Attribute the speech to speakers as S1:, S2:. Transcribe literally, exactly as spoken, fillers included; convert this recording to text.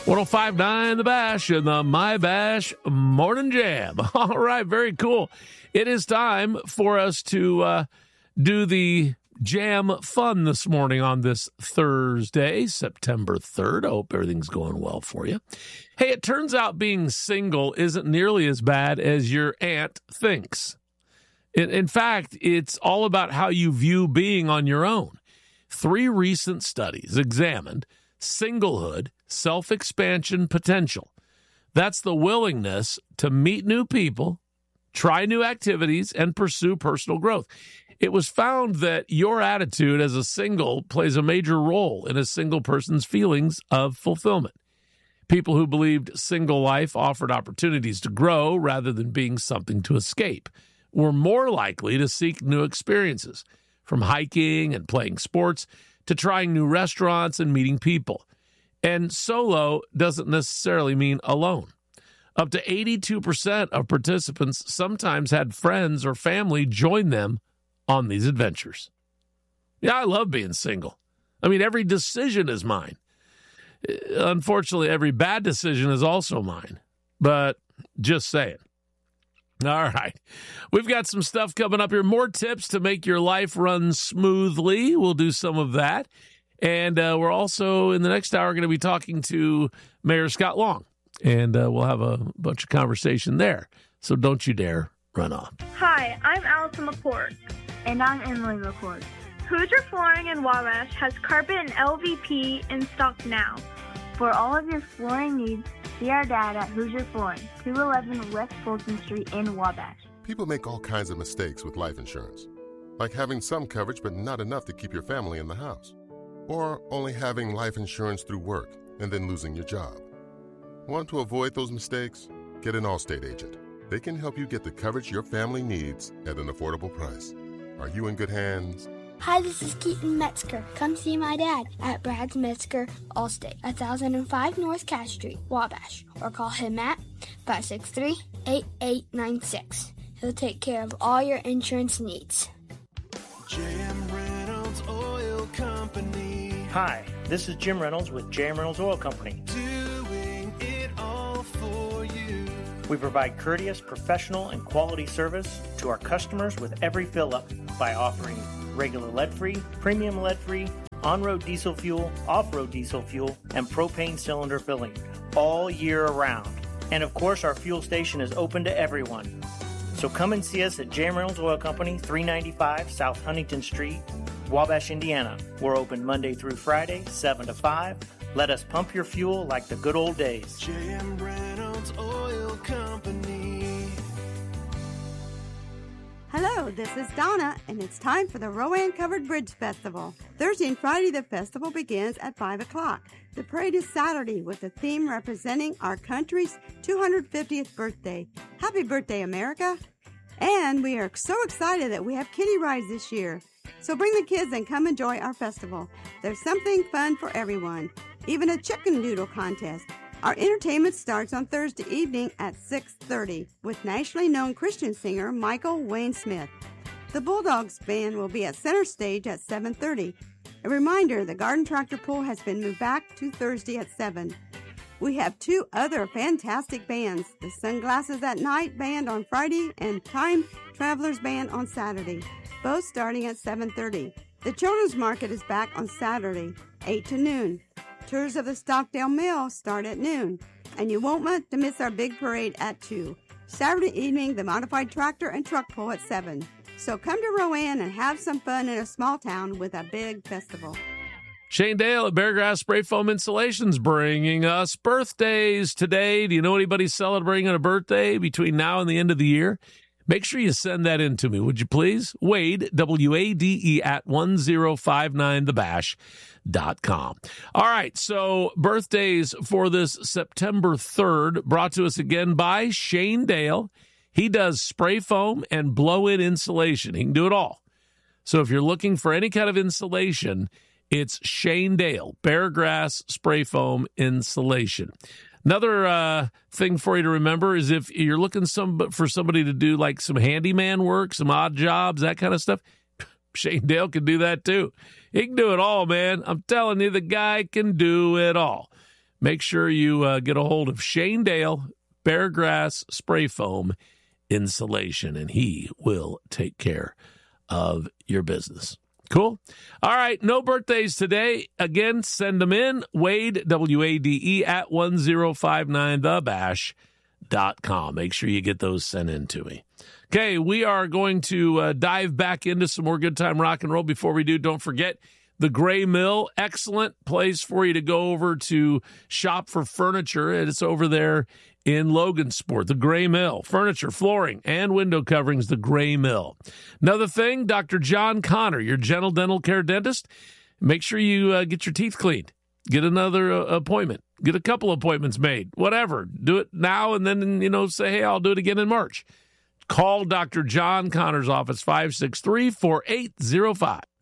S1: one oh five point nine The Bash and the My Bash Morning Jam. All right, very cool. It is time for us to uh, do the jam fun this morning on this Thursday, September third. I hope everything's going well for you. Hey, it turns out being single isn't nearly as bad as your aunt thinks. In, in fact, it's all about how you view being on your own. Three recent studies examined singlehood, self-expansion potential. That's the willingness to meet new people, try new activities, and pursue personal growth. It was found that your attitude as a single plays a major role in a single person's feelings of fulfillment. People who believed single life offered opportunities to grow rather than being something to escape were more likely to seek new experiences, from hiking and playing sports to trying new restaurants and meeting people. And solo doesn't necessarily mean alone. Up to eighty-two percent of participants sometimes had friends or family join them on these adventures. Yeah, I love being single. I mean, every decision is mine. Unfortunately, every bad decision is also mine. But just saying. All right. We've got some stuff coming up here. More tips to make your life run smoothly. We'll do some of that. And uh, we're also, in the next hour, going to be talking to Mayor Scott Long. And uh, we'll have a bunch of conversation there. So don't you dare run off.
S2: Hi, I'm Allison McCord.
S3: And I'm Emily McCord.
S2: Hoosier Flooring in Wabash has carpet and L V P in stock now.
S3: For all of your flooring needs, see our dad at Hoosier Flooring, two eleven West Fulton Street in Wabash.
S4: People make all kinds of mistakes with life insurance, like having some coverage but not enough to keep your family in the house, or only having life insurance through work and then losing your job. Want to avoid those mistakes? Get an Allstate agent. They can help you get the coverage your family needs at an affordable price. Are you in good hands?
S5: Hi, this is Keaton Metzger. Come see my dad at Brad's Metzger Allstate, one thousand five North Cass Street, Wabash, or call him at five six three, eight eight nine six. He'll take care of all your insurance needs.
S6: Jim Reynolds Oil Company.
S7: Hi, this is Jim Reynolds with J M Reynolds Oil Company.
S6: Doing it all for you.
S7: We provide courteous, professional, and quality service to our customers with every fill-up by offering regular lead-free, premium lead-free, on-road diesel fuel, off-road diesel fuel, and propane cylinder filling all year around. And of course, our fuel station is open to everyone. So come and see us at J M Reynolds Oil Company, three ninety-five South Huntington Street, Wabash, Indiana. We're open Monday through Friday, seven to five. Let us pump your fuel like the good old days.
S6: J M Reynolds Oil Company.
S8: Hello, this is Donna, and it's time for the Rowan Covered Bridge Festival. Thursday and Friday, the festival begins at five o'clock. The parade is Saturday with a theme representing our country's two hundred fiftieth birthday. Happy birthday, America! And we are so excited that we have kiddie rides this year. So bring the kids and come enjoy our festival. There's something fun for everyone, even a chicken doodle contest. Our entertainment starts on Thursday evening at six thirty with nationally known Christian singer Michael Wayne Smith. The Bulldogs Band will be at center stage at seven thirty. A reminder, the Garden Tractor Pool has been moved back to Thursday at seven. We have two other fantastic bands, the Sunglasses at Night Band on Friday and Time Travelers Band on Saturday, both starting at seven thirty. The Children's Market is back on Saturday, eight to noon. Tours of the Stockdale Mill start at noon, and you won't want to miss our big parade at two. Saturday evening, the Modified Tractor and Truck Pull at seven. So come to Rowan and have some fun in a small town with a big festival.
S1: Shane Dale at Beargrass Spray Foam Insulations bringing us birthdays today. Do you know anybody celebrating a birthday between now and the end of the year? Make sure you send that in to me, would you please? Wade, W A D E, at one oh five nine the bash dot com. All right, so birthdays for this September third, brought to us again by Shane Dale. He does spray foam and blow-in insulation. He can do it all. So if you're looking for any kind of insulation, it's Shane Dale, Beargrass Spray Foam Insulation. Another uh, thing for you to remember is if you're looking some for somebody to do like some handyman work, some odd jobs, that kind of stuff, Shane Dale can do that too. He can do it all, man. I'm telling you, the guy can do it all. make sure you uh, get a hold of Shane Dale, Beargrass Spray Foam Insulation, and he will take care of your business. Cool. All right, no birthdays today. Again, send them in. Wade, W A D E, at one zero five nine the bash dot com. Make sure you get those sent in to me. Okay, we are going to uh, dive back into some more good time rock and roll. Before we do, don't forget the Gray Mill, excellent place for you to go over to shop for furniture. It's over there in Logansport, the Gray Mill. Furniture, flooring, and window coverings, the Gray Mill. Another thing, Doctor John Connor, your general dental care dentist. Make sure you uh, get your teeth cleaned. Get another uh, appointment. Get a couple appointments made. Whatever. Do it now and then, you know, say, hey, I'll do it again in March. Call Doctor John Connor's office, five six three, four eight zero five.